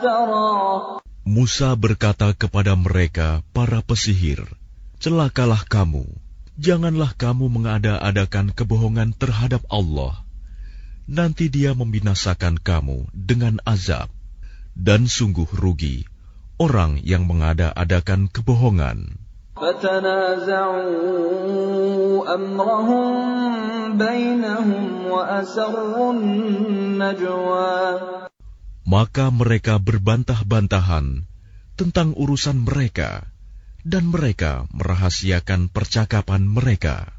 Musa berkata kepada mereka, para pesihir, celakalah kamu, janganlah kamu mengada-adakan kebohongan terhadap Allah. Nanti Dia membinasakan kamu dengan azab. Dan sungguh rugi orang yang mengada-adakan kebohongan. Maka mereka berbantah-bantahan tentang urusan mereka, dan mereka merahasiakan percakapan mereka.